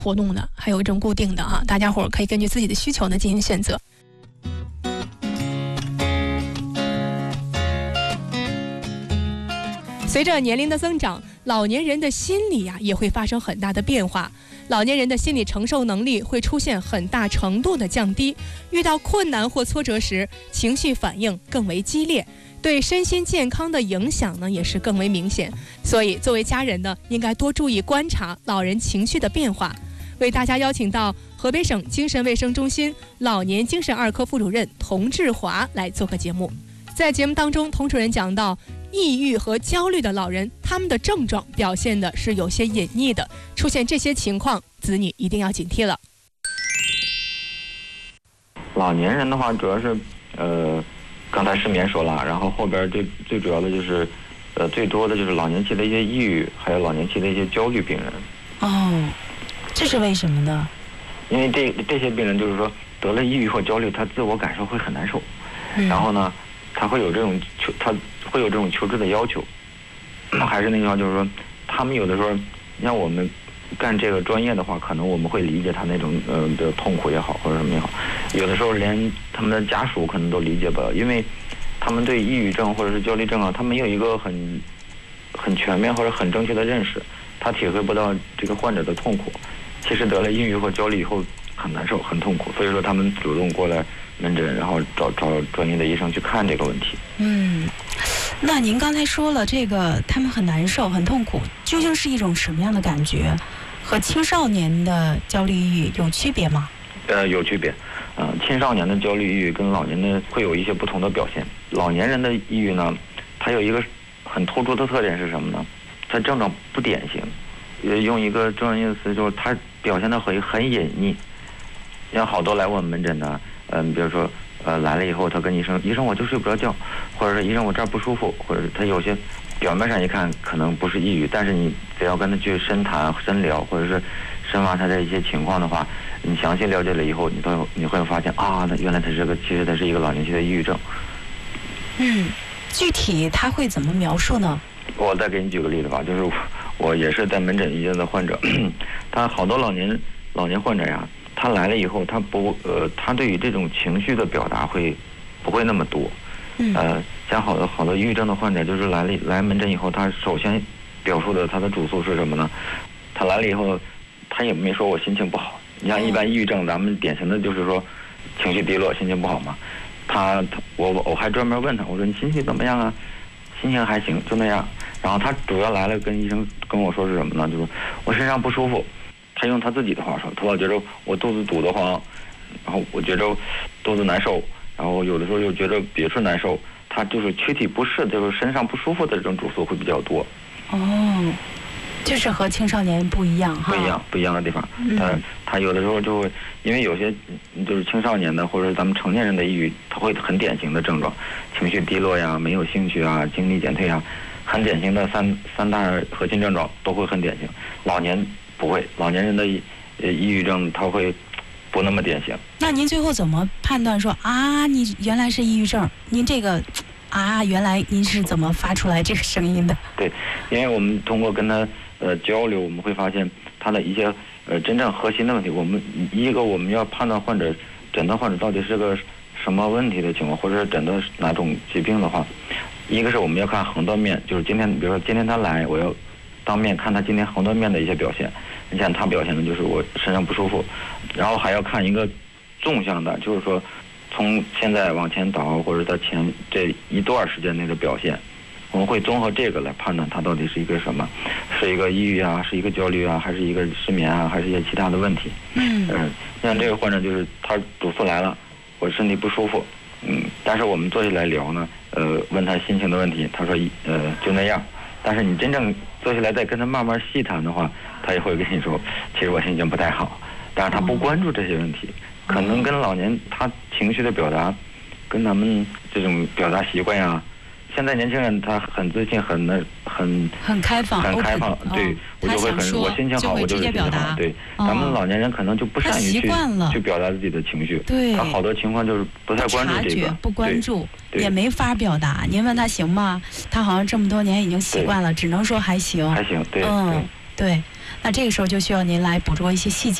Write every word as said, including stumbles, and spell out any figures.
活动的，还有一种固定的哈，大家伙儿可以根据自己的需求呢进行选择。随着年龄的增长，老年人的心理呀、啊、也会发生很大的变化。老年人的心理承受能力会出现很大程度的降低，遇到困难或挫折时，情绪反应更为激烈，对身心健康的影响呢也是更为明显。所以，作为家人呢，应该多注意观察老人情绪的变化。为大家邀请到河北省精神卫生中心老年精神二科副主任童志华来做客节目。在节目当中，童主任讲到，抑郁和焦虑的老人，他们的症状表现的是有些隐匿的，出现这些情况，子女一定要警惕了。 老年人的话，主要是呃，刚才失眠说了，然后后边最最主要的就是，呃，最多的就是老年期的一些抑郁，还有老年期的一些焦虑病人。 哦，这是为什么呢？ 因为这这些病人就是说得了抑郁或焦虑，他自我感受会很难受，嗯、然后呢，他会有这种求他。会有这种求知的要求，还是那句话，就是说，他们有的时候，像我们干这个专业的话，可能我们会理解他那种呃的痛苦也好，或者什么也好，有的时候连他们的家属可能都理解不了，因为他们对抑郁症或者是焦虑症啊，他们有一个很很全面或者很正确的认识，他体会不到这个患者的痛苦。其实得了抑郁或焦虑以后很难受、很痛苦，所以说他们主动过来门诊，然后找找专业的医生去看这个问题。 嗯。那您刚才说了，这个他们很难受、很痛苦，究竟是一种什么样的感觉？和青少年的焦虑抑郁有区别吗？ 呃，有区别。呃，青少年的焦虑抑郁跟老年的会有一些不同的表现。老年人的抑郁呢，它有一个很突出的特点是什么呢？它症状不典型。呃，用一个专业的词，就是它表现的很很隐匿。像好多来我们门诊的，嗯、呃，比如说。呃，来了以后，他跟医生，医生我就睡不着觉，或者是医生我这儿不舒服，或者他有些表面上一看可能不是抑郁，但是你只要跟他去深谈、深聊，或者是深挖他的一些情况的话，你详细了解了以后，你都你会发现啊，那原来他是个，其实他是一个老年期的抑郁症。 嗯，具体他会怎么描述呢？ 我再给你举个例子吧，就是我, 我也是在门诊遇见的患者，他好多老年老年患者呀。他来了以后，他不呃，他对于这种情绪的表达会不会那么多？嗯，呃，像好多好多抑郁症的患者，就是来了来门诊以后，他首先表述的他的主诉是什么呢？他来了以后，他也没说我心情不好。你像一般抑郁症，咱们典型的就是说情绪低落、心情不好嘛。他他我我还专门问他，我说你心情怎么样啊？心情还行，就那样。然后他主要来了跟医生跟我说是什么呢？就是我身上不舒服。他用他自己的话说，他老觉得我肚子堵得慌，然后我觉着肚子难受，然后有的时候又觉得别处难受，他就是躯体不适，就是身上不舒服的这种主诉会比较多。 哦，就是和青少年不一样哈。 不一样，不一样的地方。嗯、他他有的时候就会，因为有些就是青少年的或者是咱们成年人的抑郁，他会很典型的症状，情绪低落呀，没有兴趣啊，精力减退啊，很典型的三三大核心症状都会很典型。老年。不会，老年人的呃抑郁症他会不那么典型。 那您最后怎么判断说啊，你原来是抑郁症？您这个啊，原来您是怎么发出来这个声音的？ 对，因为我们通过跟他呃交流，我们会发现他的一些呃真正核心的问题。我们一个我们要判断患者诊断患者到底是个什么问题的情况，或者是诊断哪种疾病的话，一个是我们要看横断面，就是今天比如说今天他来，我要当面看他今天横断面的一些表现。你像他表现的就是我身上不舒服，然后还要看一个纵向的，就是说从现在往前倒或者在前这一段时间内的表现，我们会综合这个来判断他到底是一个什么，是一个抑郁啊，是一个焦虑啊，还是一个失眠啊，还是一些其他的问题。嗯，呃、像这个患者就是他主诉来了，我身体不舒服，嗯，但是我们坐下来聊呢，呃，问他心情的问题，他说呃就那样。但是你真正坐下来再跟他慢慢细谈的话，他也会跟你说，其实我心情不太好，但是他不关注这些问题，可能跟老年他情绪的表达，跟咱们这种表达习惯呀、啊，现在年轻人他很自信，很那很很开放， 很开放，对、哦、我就会很我心情好，我就直接表达。对，哦、咱们老年人可能就不善于去去表达自己的情绪， 对， 他好多情况就是不太关注这个， 不关注。也没法表达，您问他行吗？他好像这么多年已经习惯了，只能说还行。 还行，对， 嗯，对。 那这个时候就需要您来捕捉一些细节。